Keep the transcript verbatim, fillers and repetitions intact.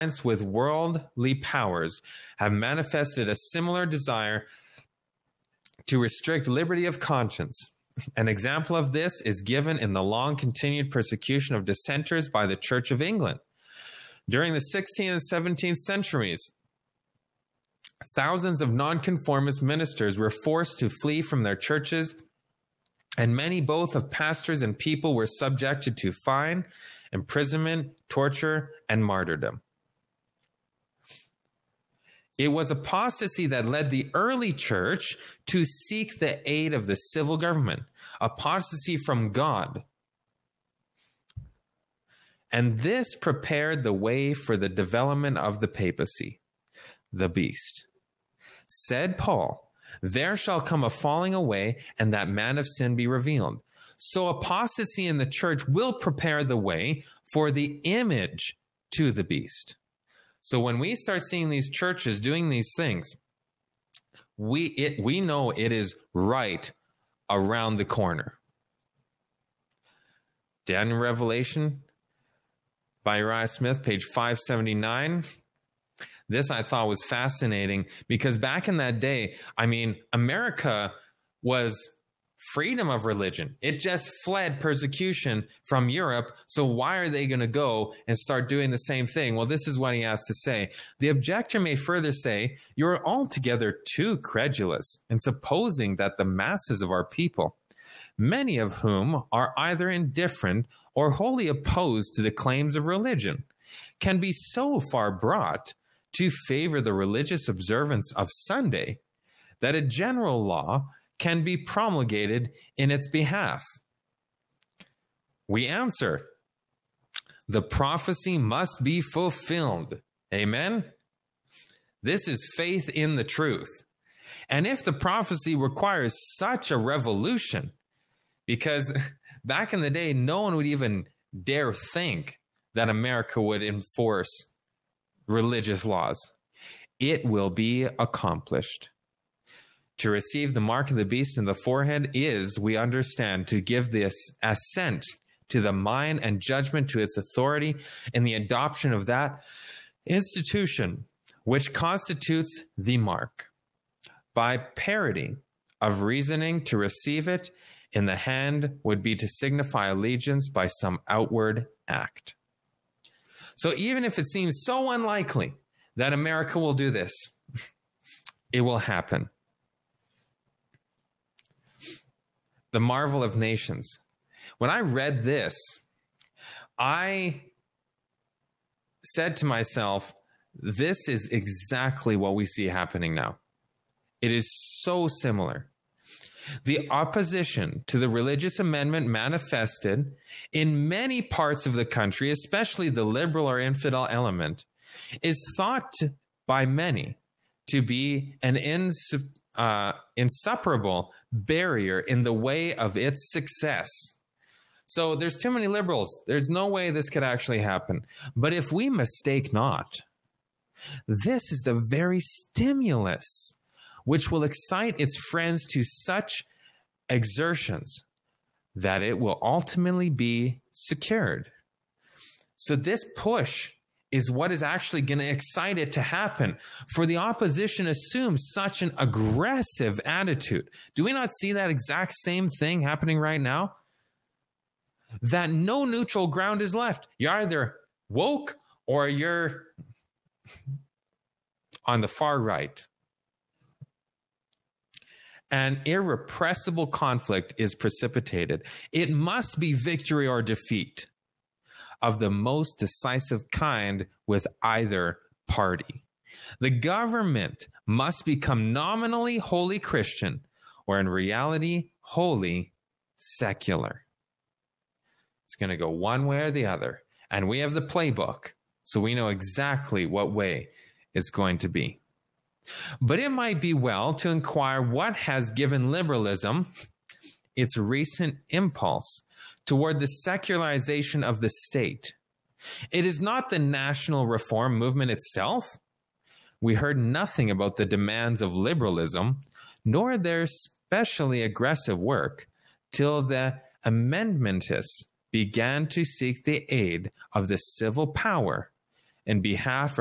with worldly powers have manifested a similar desire to restrict liberty of conscience. An example of this is given in the long-continued persecution of dissenters by the Church of England. During the sixteenth and seventeenth centuries, thousands of nonconformist ministers were forced to flee from their churches, and many both of pastors and people were subjected to fine, imprisonment, torture, and martyrdom. It was apostasy that led the early church to seek the aid of the civil government, apostasy from God. And this prepared the way for the development of the papacy, the beast. Said Paul, "There shall come a falling away, and that man of sin be revealed." So apostasy in the church will prepare the way for the image to the beast. So when we start seeing these churches doing these things, we it we know it is right around the corner. Daniel Revelation by Uriah Smith, page five seventy-nine. This I thought was fascinating because back in that day, I mean, America was freedom of religion. It just fled persecution from Europe. So why are they going to go and start doing the same thing? Well, this is what he has to say. The objector may further say, "You are altogether too credulous in supposing that the masses of our people, many of whom are either indifferent or wholly opposed to the claims of religion, can be so far brought to favor the religious observance of Sunday that a general law can be promulgated in its behalf." We answer, the prophecy must be fulfilled. Amen? This is faith in the truth. And if the prophecy requires such a revolution, because back in the day, no one would even dare think that America would enforce religious laws, it will be accomplished. To receive the mark of the beast in the forehead is, we understand, to give this assent to the mind and judgment to its authority in the adoption of that institution which constitutes the mark. By parity of reasoning, to receive it in the hand would be to signify allegiance by some outward act. So even if it seems so unlikely that America will do this, it will happen. The marvel of nations. When I read this, I said to myself, this is exactly what we see happening now. It is so similar. The opposition to the religious amendment manifested in many parts of the country, especially the liberal or infidel element, is thought by many to be an ins uh, insuperable barrier in the way of its success. So there's too many liberals. There's no way this could actually happen. But if we mistake not, this is the very stimulus which will excite its friends to such exertions that it will ultimately be secured. So this push is what is actually going to excite it to happen. For the opposition assumes such an aggressive attitude. Do we not see that exact same thing happening right now? That no neutral ground is left. You're either woke or you're on the far right. An irrepressible conflict is precipitated. It must be victory or defeat of the most decisive kind with either party. The government must become nominally wholly Christian, or in reality, wholly secular. It's going to go one way or the other. And we have the playbook, so we know exactly what way it's going to be. But it might be well to inquire what has given liberalism its recent impulse toward the secularization of the state. It is not the national reform movement itself. We heard nothing about the demands of liberalism, nor their specially aggressive work, till the amendmentists began to seek the aid of the civil power in behalf